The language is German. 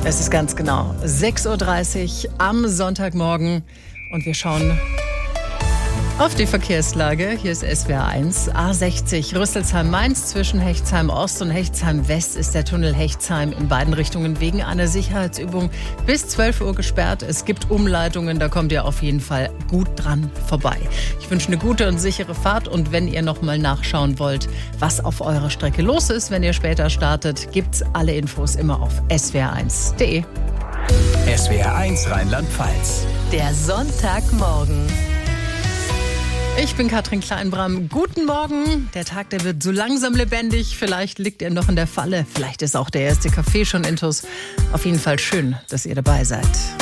Es ist ganz genau 6.30 Uhr am Sonntagmorgen und wir schauen auf die Verkehrslage. Hier ist SWR 1, A60 Rüsselsheim-Mainz. Zwischen Hechtsheim-Ost und Hechtsheim-West ist der Tunnel Hechtsheim in beiden Richtungen wegen einer Sicherheitsübung bis 12 Uhr gesperrt. Es gibt Umleitungen, da kommt ihr auf jeden Fall gut dran vorbei. Ich wünsche eine gute und sichere Fahrt und wenn ihr nochmal nachschauen wollt, was auf eurer Strecke los ist, wenn ihr später startet, gibt's alle Infos immer auf swr1.de. SWR 1 Rheinland-Pfalz. Der Sonntagmorgen. Ich bin Katrin Kleinbram. Guten Morgen. Der Tag, der wird so langsam lebendig. Vielleicht liegt er noch in der Falle. Vielleicht ist auch der erste Kaffee schon intus. Auf jeden Fall schön, dass ihr dabei seid.